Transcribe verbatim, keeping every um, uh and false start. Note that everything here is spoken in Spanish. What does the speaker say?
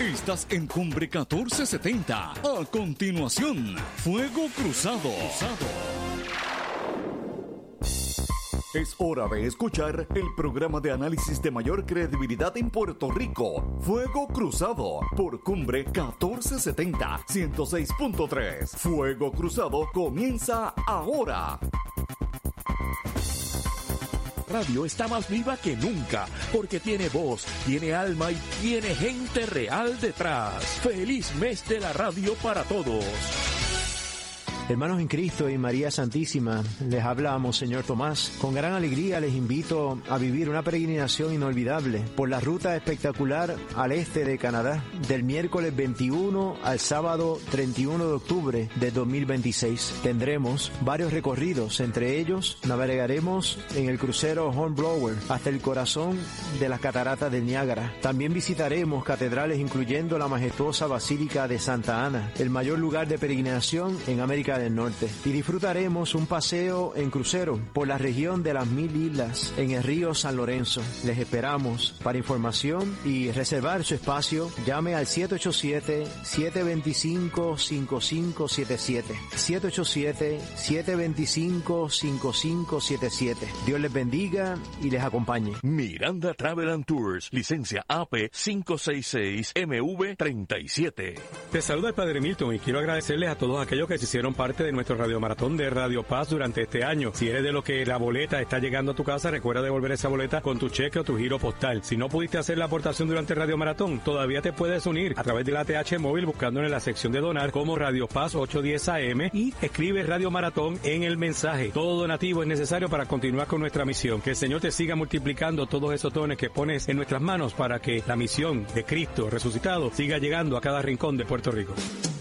Estás en Cumbre catorce setenta. A continuación, Fuego Cruzado. Es hora de escuchar el programa de análisis de mayor credibilidad en Puerto Rico, Fuego Cruzado, por Cumbre catorce setenta, ciento seis punto tres. Fuego Cruzado comienza ahora. Radio está más viva que nunca, porque tiene voz, tiene alma y tiene gente real detrás. ¡Feliz mes de la radio para todos! Hermanos en Cristo y María Santísima, les habla Monseñor Tomás. Con gran alegría les invito a vivir una peregrinación inolvidable por la ruta espectacular al este de Canadá, del miércoles veintiuno al sábado treinta y uno de octubre de dos mil veintiséis. Tendremos varios recorridos, entre ellos navegaremos en el crucero Hornblower hasta el corazón de las cataratas del Niágara. También visitaremos catedrales incluyendo la majestuosa Basílica de Santa Ana, el mayor lugar de peregrinación en América del Norte, y disfrutaremos un paseo en crucero por la región de las Mil Islas en el río San Lorenzo. Les esperamos. Para información y reservar su espacio, llame al siete ocho siete, siete dos cinco, cinco cinco siete siete, siete ocho siete, siete dos cinco, cinco cinco siete siete. Dios les bendiga y les acompañe. Miranda Travel and Tours, licencia A P cinco seis seis M V treinta y siete. Te saluda el Padre Milton y quiero agradecerles a todos aquellos que se hicieron parte de nuestro radiomaratón de Radio Paz durante este año. Si eres de los que la boleta está llegando a tu casa, recuerda devolver esa boleta con tu cheque o tu giro postal. Si no pudiste hacer la aportación durante el radiomaratón, todavía te puedes unir a través de la A T H móvil buscándole en la sección de donar como Radio Paz ochocientos diez A M y escribe Radio Maratón en el mensaje. Todo donativo es necesario para continuar con nuestra misión. Que el Señor te siga multiplicando todos esos dones que pones en nuestras manos para que la misión de Cristo resucitado siga llegando a cada rincón de Puerto Rico.